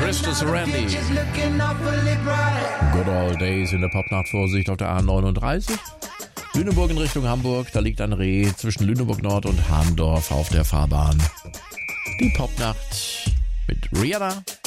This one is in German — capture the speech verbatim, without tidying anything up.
Christus Randy. Good old days in der Popnacht. Vorsicht auf der A neununddreißig. Lüneburg in Richtung Hamburg. Da liegt ein Reh zwischen Lüneburg Nord und Hahndorf auf der Fahrbahn. Die Popnacht mit Rihanna.